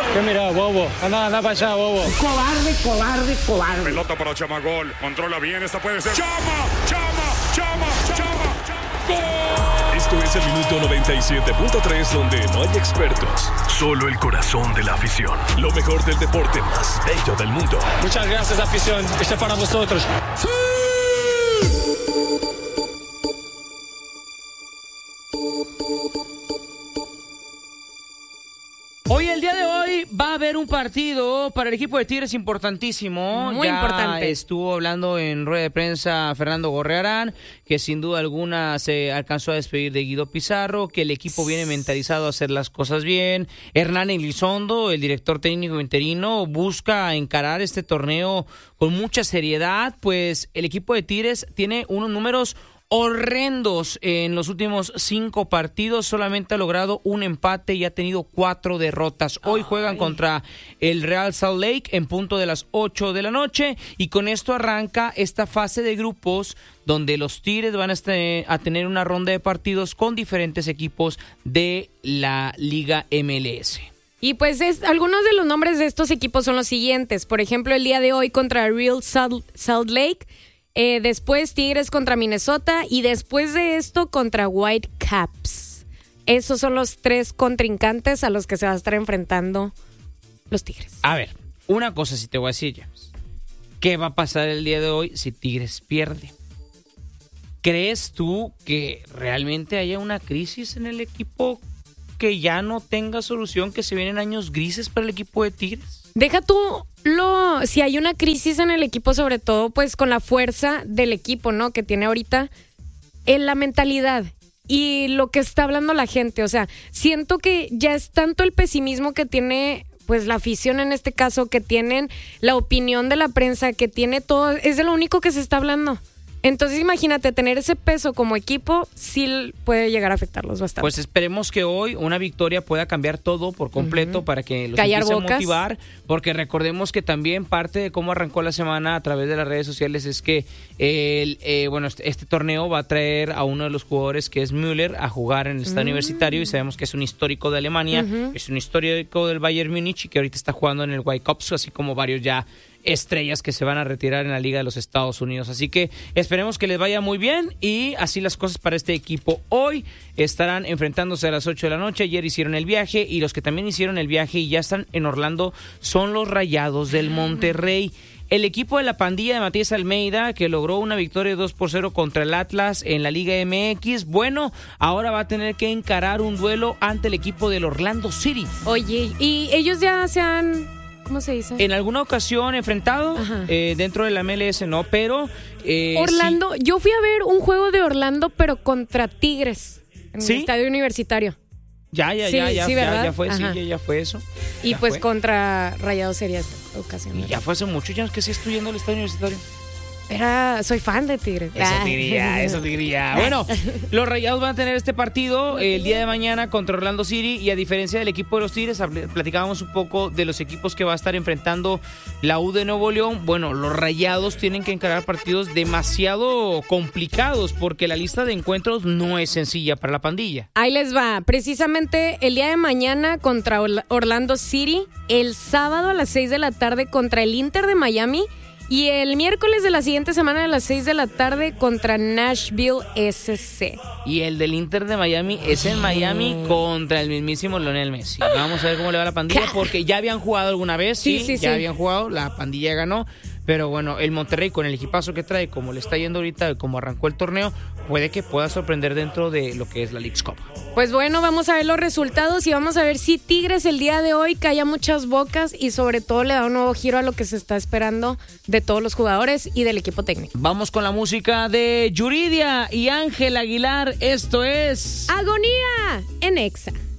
¿Qué mira, bobo? Anda para allá, bobo. Cobarde. Pelota para Chama, gol. Controla bien, esta puede ser. ¡Chama! ¡Gol! Esto es el minuto 97.3, donde no hay expertos, solo el corazón de la afición. Lo mejor del deporte más bello del mundo. Muchas gracias, afición. Este es para vosotros. ¡Sí! Hoy, el día de hoy, va a haber un partido para el equipo de Tigres importantísimo. Muy importante. Estuvo hablando en rueda de prensa Fernando Gorriarán, que sin duda alguna se alcanzó a despedir de Guido Pizarro, que el equipo viene mentalizado a hacer las cosas bien. Hernán Elizondo, el director técnico interino, busca encarar este torneo con mucha seriedad, pues el equipo de Tigres tiene unos números horrendos. En los últimos 5 partidos solamente ha logrado un empate y ha tenido 4 derrotas. Hoy juegan contra el Real Salt Lake en punto de las 8 de la noche y con esto arranca esta fase de grupos donde los Tigres van a tener una ronda de partidos con diferentes equipos de la Liga MLS. Y pues algunos de los nombres de estos equipos son los siguientes. Por ejemplo, el día de hoy contra Real Salt Lake. Después Tigres contra Minnesota y después de esto contra Whitecaps. Esos son los 3 contrincantes a los que se va a estar enfrentando los Tigres. A ver, una cosa sí te voy a decir, James. ¿Qué va a pasar el día de hoy si Tigres pierde? ¿Crees tú que realmente haya una crisis en el equipo que ya no tenga solución, que se vienen años grises para el equipo de Tigres? Deja tú si hay una crisis en el equipo, sobre todo pues con la fuerza del equipo, ¿no? Que tiene ahorita en la mentalidad y lo que está hablando la gente. O sea, siento que ya es tanto el pesimismo que tiene pues la afición en este caso, que tienen la opinión de la prensa, que tiene todo, es de lo único que se está hablando. Entonces imagínate, tener ese peso como equipo sí puede llegar a afectarlos bastante. Pues esperemos que hoy una victoria pueda cambiar todo por completo para que los callar empiece bocas. A motivar, porque recordemos que también parte de cómo arrancó la semana a través de las redes sociales es que este torneo va a traer a uno de los jugadores que es Müller a jugar en el estado universitario y sabemos que es un histórico de Alemania, es un histórico del Bayern Múnich y que ahorita está jugando en el Whitecaps, así como varios ya estrellas que se van a retirar en la Liga de los Estados Unidos. Así que esperemos que les vaya muy bien y así las cosas para este equipo. Hoy estarán enfrentándose a las 8 de la noche. Ayer hicieron el viaje y los que también hicieron el viaje y ya están en Orlando son los Rayados del Monterrey. El equipo de la pandilla de Matías Almeida, que logró una victoria 2-0 contra el Atlas en la Liga MX, bueno, ahora va a tener que encarar un duelo ante el equipo del Orlando City. Oye, y ellos ya se han... ¿Cómo se dice? En alguna ocasión enfrentado dentro de la MLS, no, pero... Orlando, yo fui a ver un juego de Orlando, pero contra Tigres, en el estadio universitario. Ya fue eso. Y pues contra Rayados sería esta ocasión. Y ya fue hace mucho, ya que sí estoy yendo al estadio universitario. Soy fan de Tigres. Eso te diría. Bueno, los Rayados van a tener este partido el día de mañana contra Orlando City y a diferencia del equipo de los Tigres, platicábamos un poco de los equipos que va a estar enfrentando la U de Nuevo León. Bueno, los Rayados tienen que encarar partidos demasiado complicados porque la lista de encuentros no es sencilla para la pandilla. Ahí les va. Precisamente el día de mañana contra Orlando City, el sábado a las 6 de la tarde contra el Inter de Miami. Y el miércoles de la siguiente semana a las 6 de la tarde contra Nashville SC. Y el del Inter de Miami es en Miami contra el mismísimo Lionel Messi. Vamos a ver cómo le va a la pandilla porque ya habían jugado alguna vez, habían jugado, la pandilla ganó. Pero bueno, el Monterrey con el equipazo que trae, como le está yendo ahorita, como arrancó el torneo, puede que pueda sorprender dentro de lo que es la Leagues Cup. Pues bueno, vamos a ver los resultados y vamos a ver si Tigres el día de hoy calla muchas bocas y sobre todo le da un nuevo giro a lo que se está esperando de todos los jugadores y del equipo técnico. Vamos con la música de Yuridia y Ángel Aguilar. Esto es... Agonía en Exa.